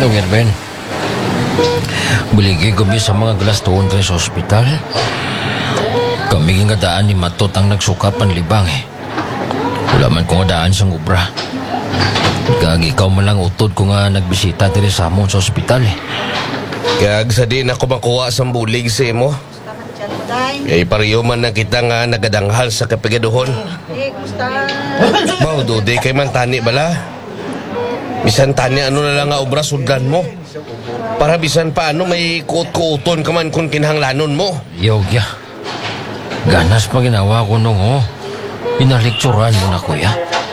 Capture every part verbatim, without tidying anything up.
Nung Erben, buligay kami sa mga galas tuon kayo sa ospital. Kami nga daan ni Matot ang nagsuka panlibang eh. Wala man ko nga daan sa ngubra. Kag ikaw man lang utod ko nga nagbisita diri sa amon sa ospital eh. Kag sa di na ko makuha sa bulig sa imo. Kay pariyo man na kita nga nagadanghal sa kapigaduhon. Eh, kumusta? Mao dude kay man tani bala. Bisan tani ano na lang nga obra sudlan mo. Para bisan pa ano may kuot-kuoton ka man kung kinahanglanon mo. Yogya. Ganas pa ginawa ko nung oh. Pinalikturan mo na kuya.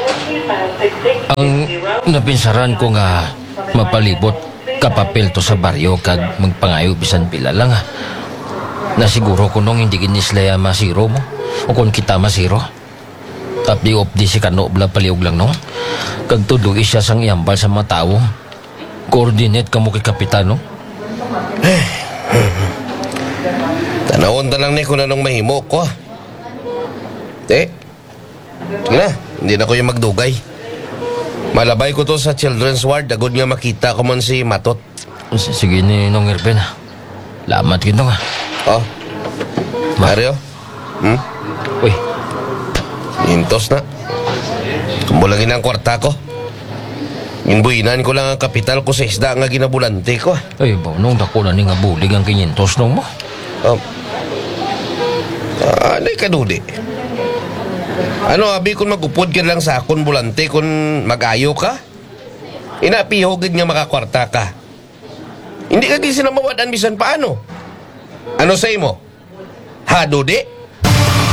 Ang napinsaran ko nga mapalibot kapapel to sa baryo kag magpangayo bisan pila lang ha. Nasiguro ko nung hindi kinislaya masiro mo o kung kita masiro. Tapi op di si kano bla paliog lang no. Kag tuloy siya sang iambal sa mga tao. Coordinate ka mo kay kapitano. Tanawon ta lang ni kung anong mahimo ko. Eh, sige na, hindi na ko yung magdugay. Malabay ko to sa children's ward. Agod nga makita ko man si Matot. S- Sige ni Nong Erben ha. Lamat gito nga. Oh, Mario. Hmm? Uy, Intos na. Kumbulangin ang kwarta ko. Inbuinan ko lang ang kapital ko sa isda nga ginabulante ko. ay ba nung dako na ni nga bulig ang kinyentos nung mo. Oh. Ah, ano ka dudi? Ano, abi kung magupod ka lang sa akon bulante kung mag-ayo ka? Inapihogid nga makakwarta ka. Hindi ka gising na mawadan bisan paano? Ano sa imo? Ha, dudi?